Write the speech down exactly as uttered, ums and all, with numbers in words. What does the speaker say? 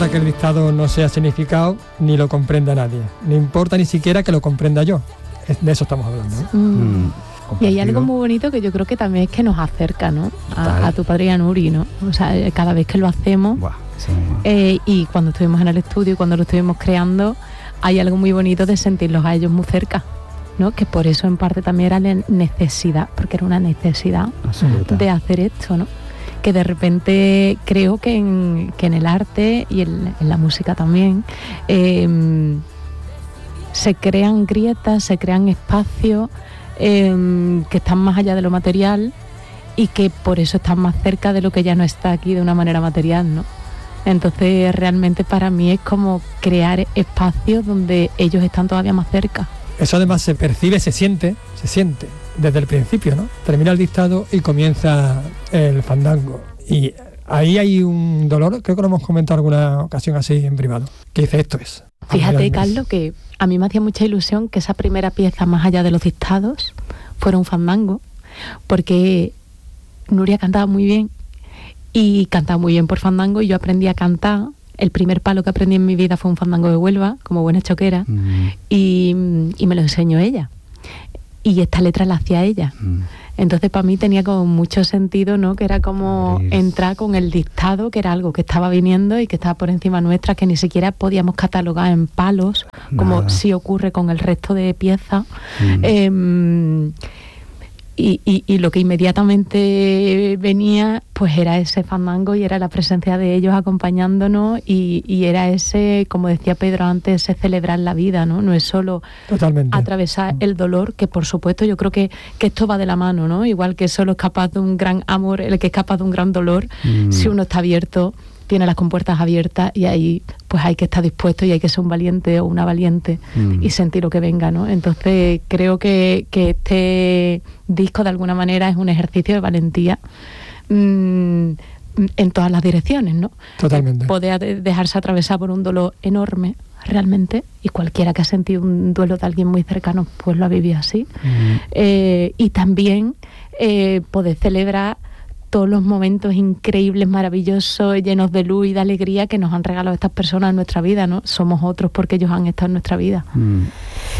importa que el dictado no sea significado ni lo comprenda nadie. No importa ni siquiera que lo comprenda yo. De eso estamos hablando, ¿no? Mm. Mm. Y hay algo muy bonito que yo creo que también es que nos acerca, ¿no? A, a tu padre y a Nuri, ¿no? O sea, cada vez que lo hacemos, Buah, sí. eh, y cuando estuvimos en el estudio, cuando lo estuvimos creando, hay algo muy bonito de sentirlos a ellos muy cerca, ¿no? Que por eso en parte también era la necesidad, porque era una necesidad Absoluta. de hacer esto, ¿no? Que de repente creo que en, que en el arte y en, en la música también eh, se crean grietas, se crean espacios eh, que están más allá de lo material y que por eso están más cerca de lo que ya no está aquí de una manera material, ¿no? Entonces realmente para mí es como crear espacios donde ellos están todavía más cerca. Eso además se percibe, se siente, se siente desde el principio, ¿no? Termina el dictado y comienza el fandango. Y ahí hay un dolor, creo que lo hemos comentado alguna ocasión así en privado, que dice esto es. Fíjate, Carlos, que a mí me hacía mucha ilusión que esa primera pieza, más allá de los dictados, fuera un fandango, porque Nuria cantaba muy bien y cantaba muy bien por fandango y yo aprendí a cantar. El primer palo que aprendí en mi vida fue un fandango de Huelva, como buena choquera, Mm. y, y me lo enseñó ella. Y esta letra la hacía ella. Mm. Entonces para mí tenía como mucho sentido, ¿no? Que era como Abrir. entrar con el dictado, que era algo que estaba viniendo y que estaba por encima nuestra, que ni siquiera podíamos catalogar en palos, como Nada. sí ocurre con el resto de piezas. Mm. Eh, y, y, y lo que inmediatamente venía, pues era ese fandango y era la presencia de ellos acompañándonos y, y era ese, como decía Pedro antes, ese celebrar la vida, ¿no? No es solo Totalmente. atravesar el dolor, que por supuesto yo creo que, que esto va de la mano, ¿no? Igual que solo es capaz de un gran amor, el que es capaz de un gran dolor, Mm. si uno está abierto, tiene las compuertas abiertas y ahí pues hay que estar dispuesto y hay que ser un valiente o una valiente Mm. y sentir lo que venga, ¿no? Entonces creo que, que este disco de alguna manera es un ejercicio de valentía mmm, en todas las direcciones, ¿no? Totalmente. Poder de- dejarse atravesar por un dolor enorme realmente, y cualquiera que ha sentido un duelo de alguien muy cercano pues lo ha vivido así. Mm. Eh, y también eh, poder celebrar todos los momentos increíbles, maravillosos, llenos de luz y de alegría que nos han regalado estas personas en nuestra vida, ¿no? Somos otros porque ellos han estado en nuestra vida. Mm.